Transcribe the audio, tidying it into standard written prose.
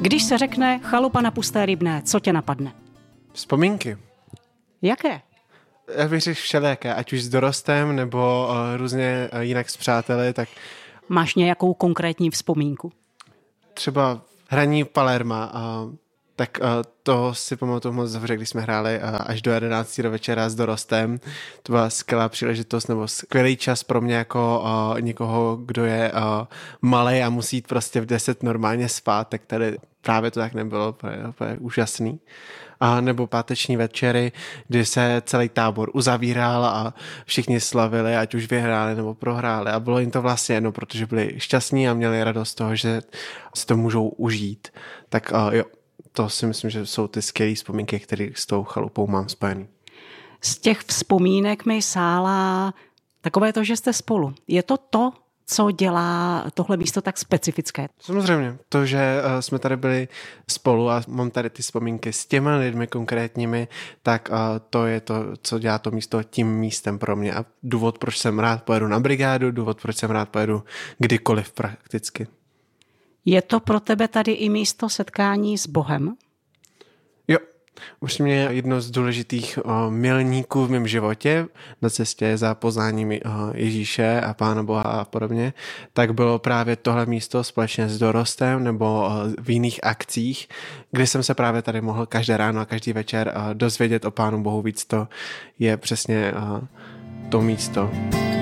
Když se řekne chalupa na Pusté Rybné, co tě napadne? Vzpomínky. Jaké? Já bych řekl všelijaké, ať už s dorostem nebo různě jinak s přáteli, tak Máš nějakou konkrétní vzpomínku? třeba hraní Palerma, tak to si pamatuju moc dobře, když jsme hráli až do 11 do večera s dorostem. To byla skvělá příležitost nebo skvělý čas pro mě jako někoho, kdo je malej a musí jít prostě v 10 normálně spát, tak tady právě to tak nebylo, to je úžasný. A nebo páteční večery, kdy se celý tábor uzavíral a všichni slavili, ať už vyhráli nebo prohráli. A bylo jim to vlastně jedno, protože byli šťastní a měli radost z toho, že si to můžou užít. Tak jo, to si myslím, že jsou ty skvělé vzpomínky, které s tou chalupou mám spojený. Z těch vzpomínek mi sála takové to, že jste spolu. Je to, co dělá tohle místo tak specifické? Samozřejmě, to, že jsme tady byli spolu a mám tady ty vzpomínky s těmi lidmi konkrétními, tak to je to, co dělá to místo tím místem pro mě. A důvod, proč jsem rád pojedu na brigádu, důvod, proč jsem rád pojedu kdykoliv prakticky. Je to pro tebe tady i místo setkání s Bohem? Jo, upřímně jedno z důležitých milníků v mém životě na cestě za poznáním Ježíše a Pána Boha a podobně, tak bylo právě tohle místo společně s dorostem nebo v jiných akcích, kdy jsem se právě tady mohl každé ráno a každý večer dozvědět o Pánu Bohu víc. To je přesně to místo.